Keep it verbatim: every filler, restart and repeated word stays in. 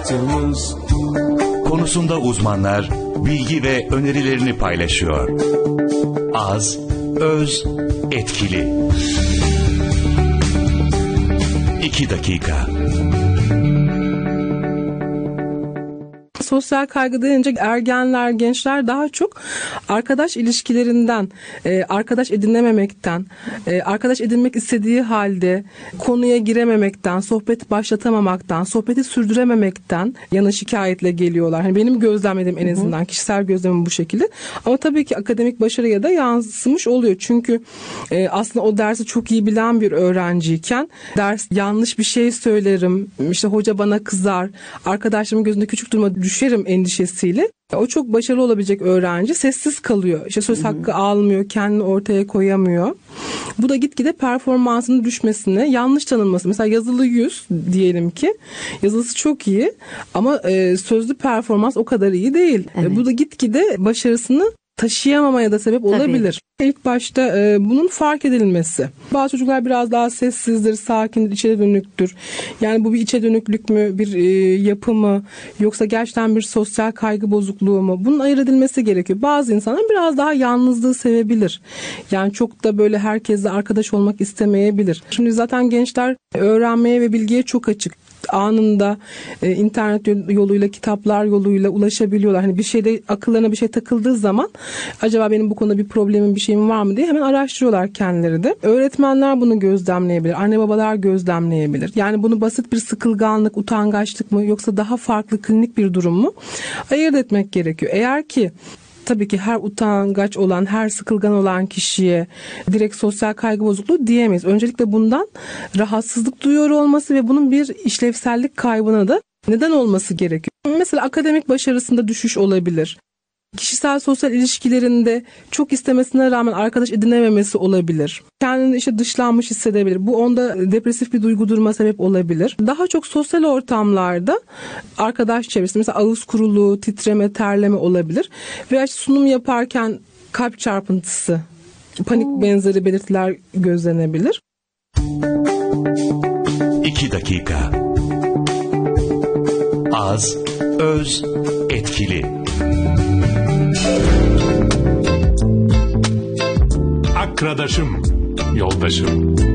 hayatımız. Konusunda uzmanlar bilgi ve önerilerini paylaşıyor. Az, öz, etkili. İki dakika. Sosyal kaygı deyince ergenler, gençler daha çok arkadaş ilişkilerinden, arkadaş edinememekten, arkadaş edinmek istediği halde konuya girememekten, sohbet başlatamamaktan, sohbeti sürdürememekten yana şikayetle geliyorlar. Hani benim gözlemlediğim en azından hı hı. kişisel gözlemim bu şekilde. Ama tabii ki akademik başarıya da yansımış oluyor. Çünkü aslında o dersi çok iyi bilen bir öğrenciyken ders yanlış bir şey söylerim, işte hoca bana kızar, arkadaşlarımın gözünde küçük duruma düşerim endişesiyle o çok başarılı olabilecek öğrenci sessiz kalıyor. İşte söz hakkı almıyor, kendini ortaya koyamıyor. Bu da gitgide performansının düşmesine, yanlış tanınması. Mesela yazılı yüz diyelim ki yazılısı çok iyi ama e, sözlü performans o kadar iyi değil. Evet. E, bu da gitgide başarısını taşıyamamaya da sebep olabilir. Tabii. İlk başta e, bunun fark edilmesi. Bazı çocuklar biraz daha sessizdir, sakindir, içe dönüktür. Yani bu bir içe dönüklük mü, bir e, yapı mı, yoksa gerçekten bir sosyal kaygı bozukluğu mu? Bunun ayırt edilmesi gerekiyor. Bazı insanlar biraz daha yalnızlığı sevebilir. Yani çok da böyle herkesle arkadaş olmak istemeyebilir. Şimdi zaten gençler öğrenmeye ve bilgiye çok açık. Anında e, internet yoluyla, kitaplar yoluyla ulaşabiliyorlar. Hani bir şeyde akıllarına bir şey takıldığı zaman acaba benim bu konuda bir problemim, bir şeyim var mı diye hemen araştırıyorlar kendileri de. Öğretmenler bunu gözlemleyebilir. Anne babalar gözlemleyebilir. Yani bunu basit bir sıkılganlık, utangaçlık mı yoksa daha farklı klinik bir durum mu? Ayırt etmek gerekiyor. Eğer ki tabii ki her utangaç olan, her sıkılgan olan kişiye direkt sosyal kaygı bozukluğu diyemeyiz. Öncelikle bundan rahatsızlık duyuyor olması ve bunun bir işlevsellik kaybına da neden olması gerekiyor. Mesela akademik başarısında düşüş olabilir. Kişisel sosyal ilişkilerinde çok istemesine rağmen arkadaş edinememesi olabilir. Kendini işte dışlanmış hissedebilir. Bu onda depresif bir duygu duruma sebep olabilir. Daha çok sosyal ortamlarda arkadaş çevresi, mesela ağız kuruluğu, titreme, terleme olabilir. Veya sunum yaparken kalp çarpıntısı, panik Oo. benzeri belirtiler gözlenebilir. İki dakika. Az, öz, etkili. Akradaşım, yoldaşım.